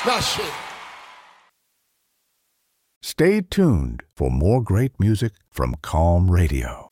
That's it. Stay tuned for more great music from Calm Radio.